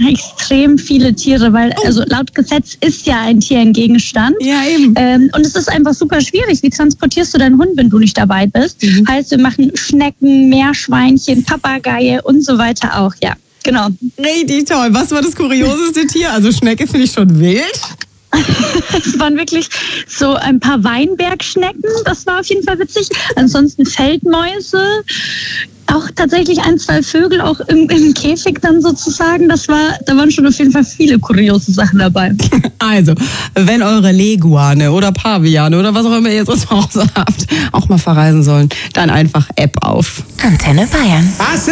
extrem viele Tiere, weil also laut Gesetz ist ja ein Tier ein Gegenstand. Ja, eben. Und es ist einfach super schwierig. Wie transportierst du deinen Hund, wenn du nicht dabei bist? Heißt, wir machen Schnecken, Meerschweinchen, Papageie und so weiter auch, ja. Genau. Richtig toll. Was war das kurioseste Tier? Also Schnecke finde ich schon wild. Es waren wirklich so ein paar Weinbergschnecken, das war auf jeden Fall witzig. Ansonsten Feldmäuse, auch tatsächlich 1, 2 Vögel, auch im Käfig dann sozusagen. Da waren schon auf jeden Fall viele kuriose Sachen dabei. Also, wenn eure Leguane oder Paviane oder was auch immer ihr jetzt zu Hause habt, auch mal verreisen sollen, dann einfach App auf. Antenne Bayern.